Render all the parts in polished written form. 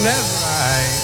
That's right.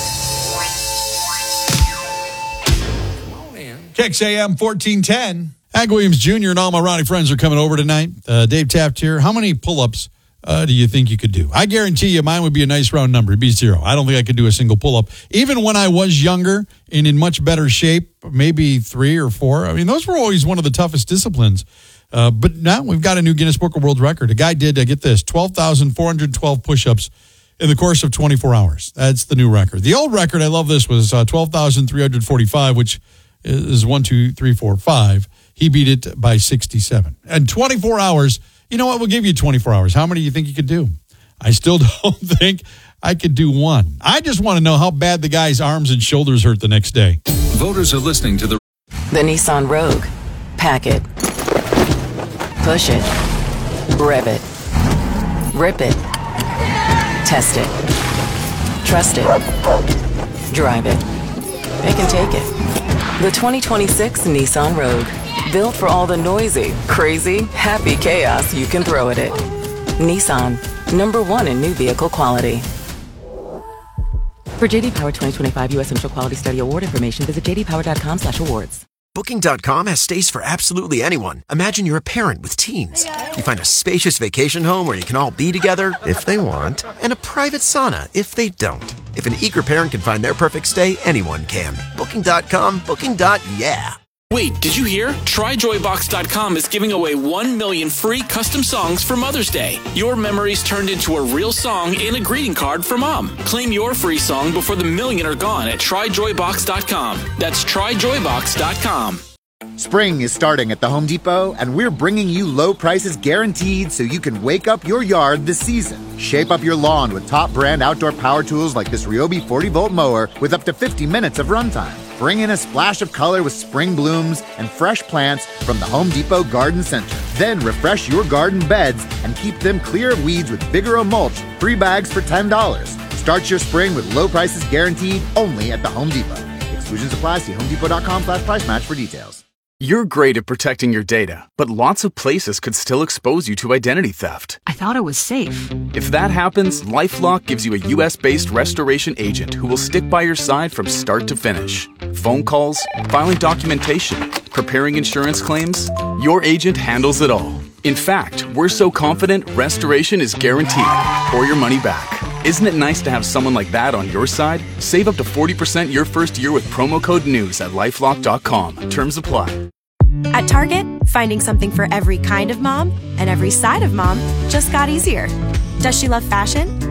Come on in. Kicks AM 1410. Ag Williams Jr. and all my Ronnie friends are coming over tonight. Dave Taft here. How many pull-ups do you think you could do? I guarantee you mine would be a nice round number. It'd be 0. I don't think I could do a single pull-up. Even when I was younger and in much better shape, maybe 3 or 4. I mean, those were always one of the toughest disciplines. But now we've got a new Guinness Book of World Record. A guy did, get this, 12,412 push-ups in the course of 24 hours. That's the new record. The old record, I love this, was 12,345, which is 1, 2, 3, 4, 5. He beat it by 67. And 24 hours, you know what? We'll give you 24 hours. How many do you think you could do? I still don't think I could do 1. I just want to know how bad the guy's arms and shoulders hurt the next day. Voters are listening to the Nissan Rogue. Pack it. Push it. Rev it. Rip it. Test it. Trust it. Drive it. It can take it. The 2026 Nissan Rogue. Built for all the noisy, crazy, happy chaos you can throw at it. Nissan. #1 in new vehicle quality. For JD Power 2025 U.S. Central Quality Study Award information, visit jdpower.com/awards. Booking.com has stays for absolutely anyone. Imagine you're a parent with teens. You find a spacious vacation home where you can all be together, if they want, and a private sauna, if they don't. If an eager parent can find their perfect stay, anyone can. Booking.com, booking.yeah. Wait, did you hear? TryJoyBox.com is giving away 1 million free custom songs for Mother's Day. Your memories turned into a real song and a greeting card for Mom. Claim your free song before the million are gone at TryJoyBox.com. That's TryJoyBox.com. Spring is starting at the Home Depot, and we're bringing you low prices guaranteed so you can wake up your yard this season. Shape up your lawn with top brand outdoor power tools like this Ryobi 40-volt mower with up to 50 minutes of runtime. Bring in a splash of color with spring blooms and fresh plants from the Home Depot Garden Center. Then refresh your garden beds and keep them clear of weeds with Vigoro Mulch, 3 bags for $10. Start your spring with low prices guaranteed only at the Home Depot. Exclusions apply. See homedepot.com/price match for details. You're great at protecting your data, but lots of places could still expose you to identity theft. I thought it was safe. If that happens, LifeLock gives you a U.S.-based restoration agent who will stick by your side from start to finish. Phone calls, filing documentation, preparing insurance claims, your agent handles it all. In fact, we're so confident restoration is guaranteed or your money back. Isn't it nice to have someone like that on your side? Save up to 40% your first year with promo code NEWS at LifeLock.com. Terms apply. At Target, finding something for every kind of mom and every side of mom just got easier. Does she love fashion?